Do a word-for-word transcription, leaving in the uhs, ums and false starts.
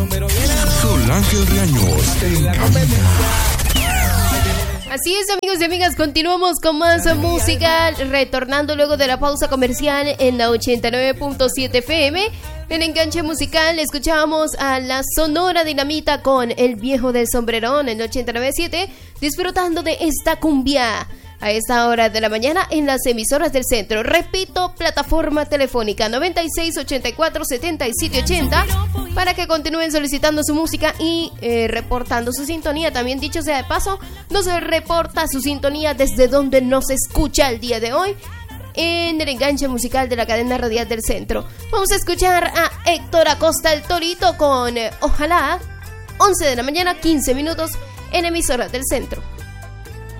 Sol Ángel Reaños en cabina. Así es, amigos y amigas, continuamos con más música, retornando luego de la pausa comercial en la ochenta y nueve punto siete F M. En Enganche Musical escuchábamos a la Sonora Dinamita con El Viejo del Sombrerón en ochenta y nueve punto siete, disfrutando de esta cumbia a esta hora de la mañana en las emisoras del centro. Repito, plataforma telefónica noventa y seis, ochenta y cuatro, setenta y siete, ochenta para que continúen solicitando su música y eh, reportando su sintonía. También, dicho sea de paso, nos reporta su sintonía desde donde nos escucha el día de hoy en el Enganche Musical de la cadena radial del centro. Vamos a escuchar a Héctor Acosta el Torito con eh, Ojalá, once de la mañana, quince minutos en emisoras del centro.